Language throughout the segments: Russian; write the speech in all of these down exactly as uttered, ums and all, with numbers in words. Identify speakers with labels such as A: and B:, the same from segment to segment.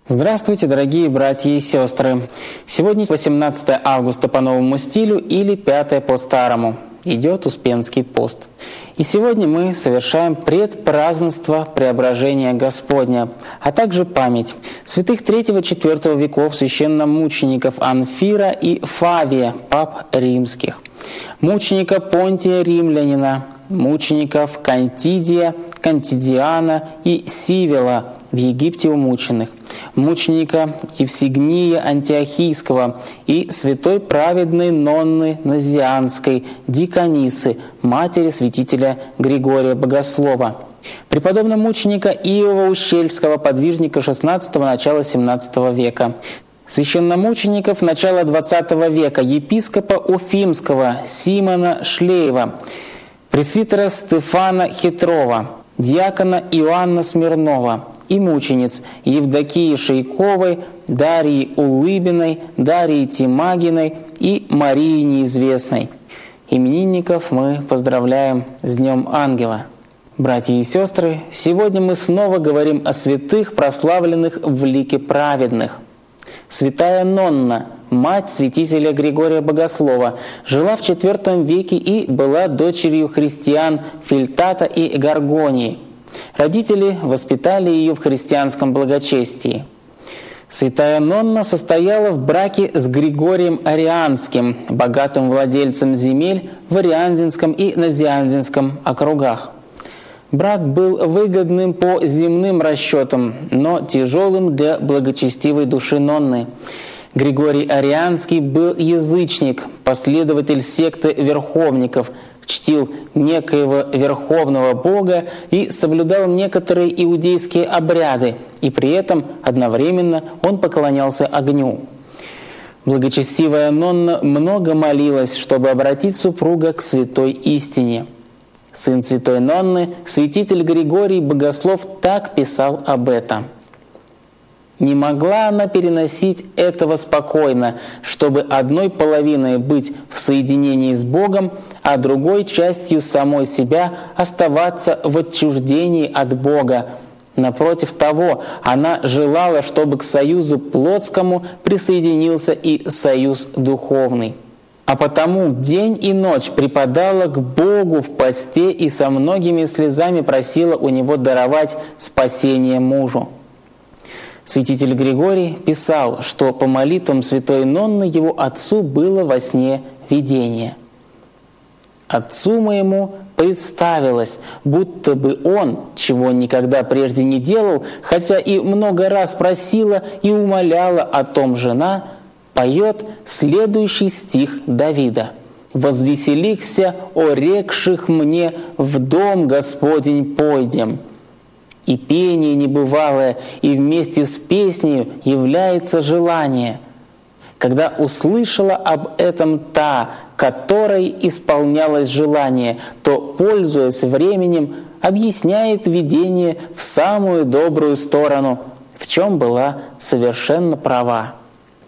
A: Здравствуйте, дорогие братья и сестры! Сегодня восемнадцатое августа по новому стилю или пятое по старому. Идет Успенский пост. И сегодня мы совершаем предпразднество Преображения Господня, а также память святых третьего-четвёртого веков священномучеников Анфира и Фавия, пап римских, мученика Понтия Римлянина, мучеников Кантидия, Кантидиана и Сивила, в Египте умученных, мученика Евсигния Антиохийского и святой праведной Нонны Назианской, диконисы, матери святителя Григория Богослова, преподобного мученика Иова Ущельского, подвижника шестнадцатого – начала семнадцатого века, священномучеников начала двадцатого века, епископа Уфимского Симона Шлеева, пресвитера Стефана Хитрова, диакона Иоанна Смирнова и мучениц Евдокии Шейковой, Дарьи Улыбиной, Дарьи Тимагиной и Марии Неизвестной. Именинников мы поздравляем с Днем Ангела. Братья и сестры, сегодня мы снова говорим о святых, прославленных в лике праведных. Святая Нонна, мать святителя Григория Богослова, жила в четвёртом веке и была дочерью христиан Фильтата и Гаргонии. Родители воспитали ее в христианском благочестии. Святая Нонна состояла в браке с Григорием Арианским, богатым владельцем земель в Ариандинском и Назиандинском округах. Брак был выгодным по земным расчетам, но тяжелым для благочестивой души Нонны. Григорий Арианский был язычник, последователь секты верховников, чтил некоего верховного бога и соблюдал некоторые иудейские обряды, и при этом одновременно он поклонялся огню. Благочестивая Нонна много молилась, чтобы обратить супруга к святой истине. Сын святой Нонны, святитель Григорий Богослов, так писал об этом. «Не могла она переносить этого спокойно, чтобы одной половиной быть в соединении с Богом, а другой частью самой себя оставаться в отчуждении от Бога. Напротив того, она желала, чтобы к союзу плотскому присоединился и союз духовный. А потому день и ночь преподала к Богу в посте и со многими слезами просила у Него даровать спасение мужу». Святитель Григорий писал, что по молитвам святой Нонны его отцу было во сне видение. «Отцу моему представилось, будто бы он, чего никогда прежде не делал, хотя и много раз просила и умоляла о том жена, поет следующий стих Давида: «Возвеселихся, о рекших мне, в дом Господень пойдем». И пение небывалое, и вместе с песнею является желание. Когда услышала об этом та, которой исполнялось желание, то, пользуясь временем, объясняет видение в самую добрую сторону, в чем была совершенно права.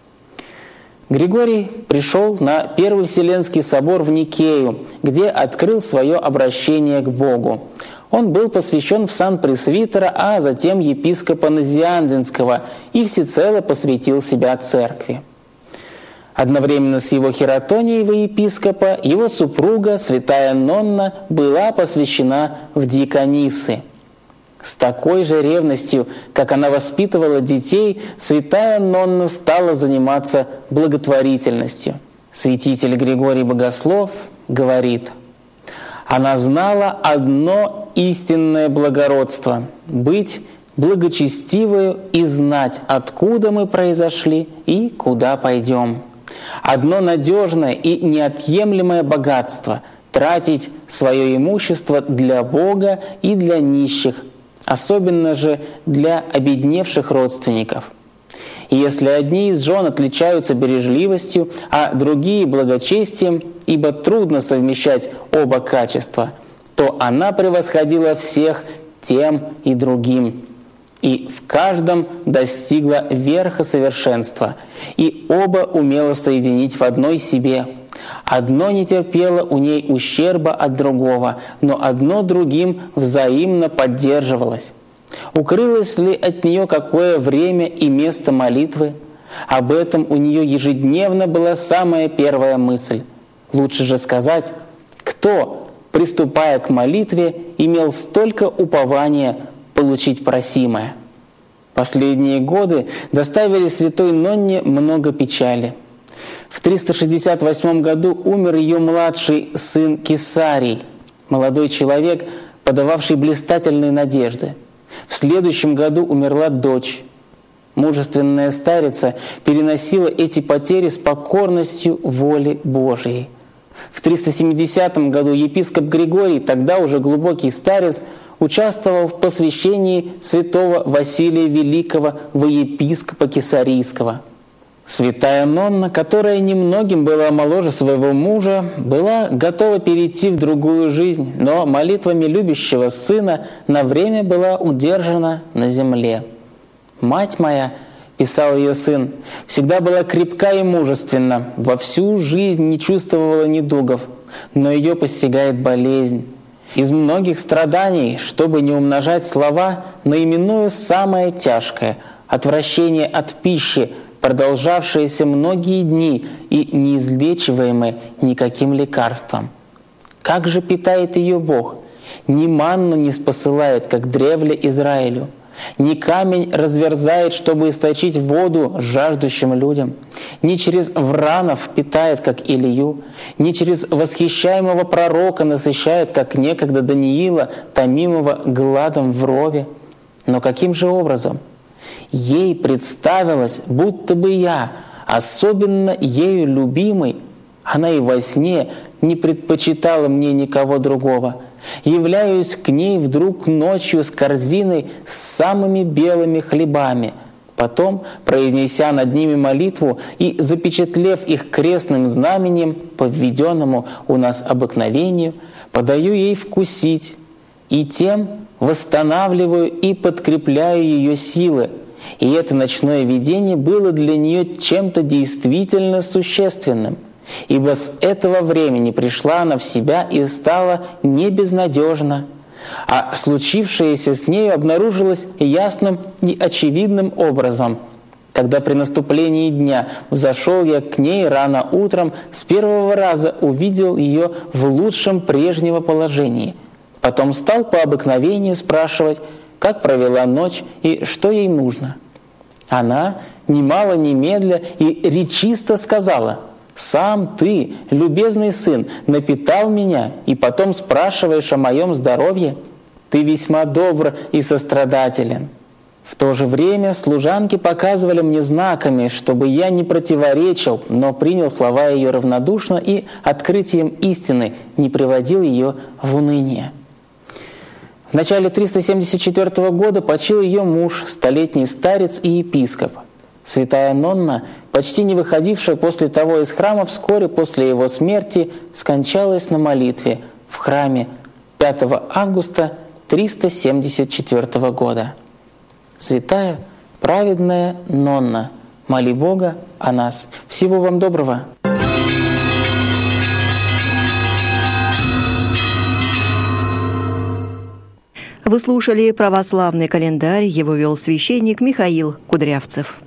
A: Григорий пришел на Первый Вселенский собор в Никею, где открыл свое обращение к Богу. Он был посвящен в сан пресвитера, а затем епископа Назиандинского, и всецело посвятил себя церкви. Одновременно с его хератонией во епископа его супруга, святая Нонна, была посвящена в диконисы. С такой же ревностью, как она воспитывала детей, святая Нонна стала заниматься благотворительностью. Святитель Григорий Богослов говорит: «Она знала одно истинное благородство – быть благочестивою и знать, откуда мы произошли и куда пойдем. Одно надежное и неотъемлемое богатство – тратить свое имущество для Бога и для нищих, особенно же для обедневших родственников. И если одни из жен отличаются бережливостью, а другие – благочестием, ибо трудно совмещать оба качества, то она превосходила всех тем и другим, и в каждом достигла верха совершенства, и оба умела соединить в одной себе. Одно не терпело у ней ущерба от другого, но одно другим взаимно поддерживалось. Укрылось ли от нее какое время и место молитвы? Об этом у нее ежедневно была самая первая мысль. Лучше же сказать, кто, приступая к молитве, имел столько упования получить просимое. Последние годы доставили святой Нонне много печали. В триста шестьдесят восьмом году умер ее младший сын Кесарий, молодой человек, подававший блистательные надежды. В следующем году умерла дочь. Мужественная старица переносила эти потери с покорностью воли Божией. В триста семидесятом году епископ Григорий, тогда уже глубокий старец, участвовал в посвящении святого Василия Великого во епископа Кесарийского. Святая Нонна, которая немногим была моложе своего мужа, была готова перейти в другую жизнь, но молитвами любящего сына на время была удержана на земле. «Мать моя, — писал ее сын, — всегда была крепка и мужественна, во всю жизнь не чувствовала недугов, но ее постигает болезнь. Из многих страданий, чтобы не умножать слова, наименую самое тяжкое — отвращение от пищи, продолжавшееся многие дни и неизлечиваемое никаким лекарством. Как же питает ее Бог? Ни манну не спосылает, как древле Израилю, ни камень разверзает, чтобы источить воду жаждущим людям, ни через вранов питает, как Илию, ни через восхищаемого пророка насыщает, как некогда Даниила, томимого гладом в рове. Но каким же образом? Ей представилось, будто бы я, особенно ею любимый, она и во сне не предпочитала мне никого другого. Являюсь к ней вдруг ночью с корзиной с самыми белыми хлебами. Потом, произнеся над ними молитву и запечатлев их крестным знаменем, по введенному у нас обыкновению, подаю ей вкусить, и тем восстанавливаю и подкрепляю ее силы. И это ночное видение было для нее чем-то действительно существенным, ибо с этого времени пришла она в себя и стала не безнадежна, а случившееся с нею обнаружилось ясным и очевидным образом. Когда при наступлении дня взошел я к ней рано утром, с первого раза увидел ее в лучшем прежнего положении. Потом стал по обыкновению спрашивать, как провела ночь и что ей нужно. Она, немало немедля и речисто сказала: «Сам ты, любезный сын, напитал меня, и потом спрашиваешь о моем здоровье? Ты весьма добр и сострадателен». В то же время служанки показывали мне знаками, чтобы я не противоречил, но принял слова ее равнодушно и открытием истины не приводил ее в уныние. В начале триста семьдесят четвёртого года почил ее муж, столетний старец и епископ. Святая Нонна, почти не выходившая после того из храма, вскоре после его смерти скончалась на молитве в храме пятого августа триста семьдесят четвёртого года. Святая, праведная Нонна, моли Бога о нас. Всего вам доброго!
B: Вы слушали православный календарь, его вел священник Михаил Кудрявцев.